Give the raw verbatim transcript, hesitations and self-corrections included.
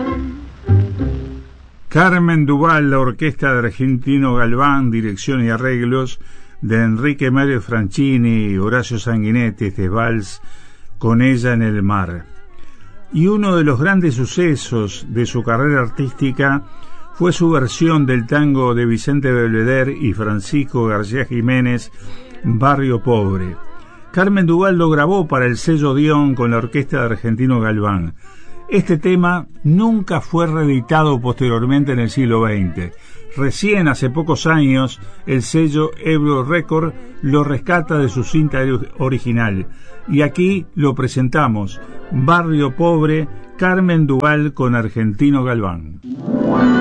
Carmen Duval, la orquesta de Argentino Galván, dirección y arreglos de Enrique Mario Franchini y Horacio Sanguinetti, este vals Con ella en el mar. Y uno de los grandes sucesos de su carrera artística fue su versión del tango de Vicente Belvedere y Francisco García Jiménez, Barrio Pobre. Carmen Duval lo grabó para el sello Dion con la orquesta de Argentino Galván. Este tema nunca fue reeditado posteriormente en el siglo veinte. Recién hace pocos años el sello Ebro Record lo rescata de su cinta original. Y aquí lo presentamos, Barrio Pobre, Carmen Duval con Argentino Galván.